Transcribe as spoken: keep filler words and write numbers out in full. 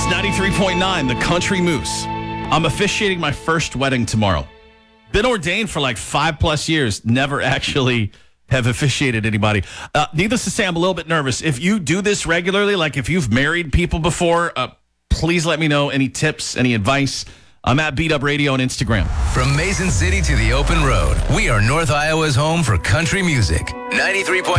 ninety-three point nine, the Country Moose. I'm officiating my first wedding tomorrow. Been ordained for like five plus years. Never actually have officiated anybody. Uh, needless to say, I'm a little bit nervous. If you do this regularly, like if you've married people before, uh, please let me know any tips, any advice. I'm at Beat Up Radio on Instagram. From Mason City to the open road, we are North Iowa's home for country music. ninety-three point